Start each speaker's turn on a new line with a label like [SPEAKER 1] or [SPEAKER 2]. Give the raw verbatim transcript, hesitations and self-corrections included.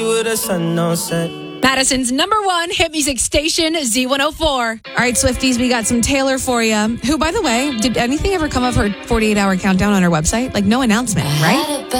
[SPEAKER 1] with a sun no set.
[SPEAKER 2] Madison's number one hit music station, Z one oh four. All right, Swifties, we got some Taylor for you. Who, by the way, did anything ever come of her forty-eight hour countdown on her website? Like, no announcement, right?